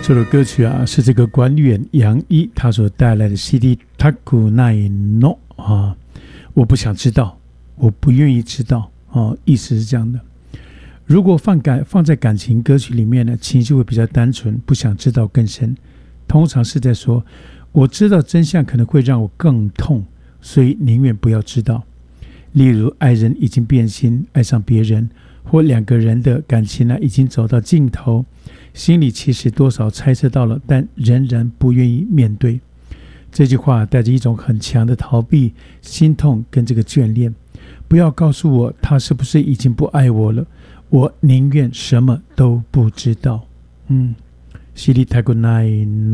这首歌曲啊，是这个管员杨一他所带来的 CD Takunai no 啊，我不想知道，我不愿意知道啊，意思是这样的。如果放在感情歌曲里面呢，情绪会比较单纯，不想知道更深。通常是在说，我知道真相可能会让我更痛，所以宁愿不要知道。例如，爱人已经变心，爱上别人，或两个人的感情呢已经走到尽头，心里其实多少猜测到了，但仍然不愿意面对。这句话带着一种很强的逃避、心痛跟这个眷恋。不要告诉我他是不是已经不爱我了，我宁愿什么都不知道。CD Takunai